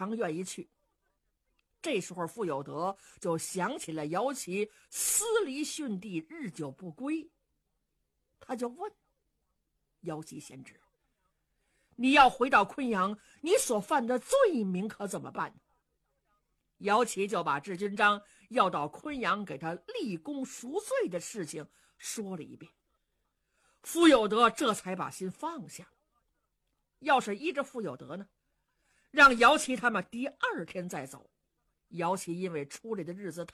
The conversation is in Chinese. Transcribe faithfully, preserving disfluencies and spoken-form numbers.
常愿意去。这时候傅有德就想起了姚琦思离殉地，日久不归，他就问姚琦贤侄：你要回到昆阳，你所犯的罪名可怎么办呢？姚琦就把智军章要到昆阳给他立功赎罪的事情说了一遍。傅有德这才把心放下。要是依着傅有德呢，让姚琦他们第二天再走。姚琦因为出来的日子